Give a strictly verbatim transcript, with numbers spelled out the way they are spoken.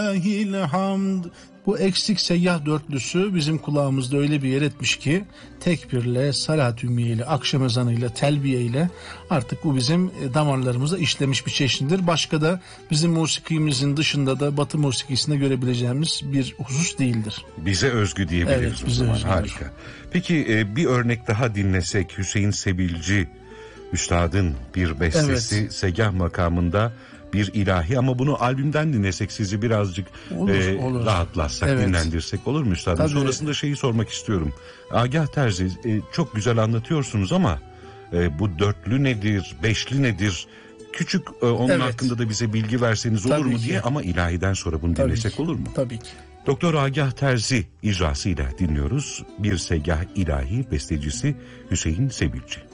Lillahil hamd. Bu eksik seyyah dörtlüsü bizim kulağımızda öyle bir yer etmiş ki tekbirle, salat-ü ümmiyeyle, akşam ezanıyla, telbiyeyle artık bu bizim damarlarımıza işlemiş bir çeşnidir. Başka da bizim musikimizin dışında da Batı musikisinde görebileceğimiz bir husus değildir. Bize özgü diyebiliriz evet, o bize zaman. Özgü. Harika. Peki bir örnek daha dinlesek, Hüseyin Sebilci Üstad'ın bir bestesi, evet. Segah makamında bir ilahi, ama bunu albümden dinlesek, sizi birazcık olur, e, olur. rahatlatsak, evet. dinlendirsek olur mu üstadım? Tabii. Sonrasında şeyi sormak istiyorum. Agah Terzi, e, çok güzel anlatıyorsunuz ama e, bu dörtlü nedir, beşli nedir? Küçük e, onun evet. hakkında da bize bilgi verseniz olur Tabii mu ki. diye, ama ilahiden sonra bunu Tabii dinlesek ki. olur mu? Tabii ki. Doktor Agah Terzi icrasıyla dinliyoruz. Bir segah ilahi bestecisi Hüseyin Sebilci.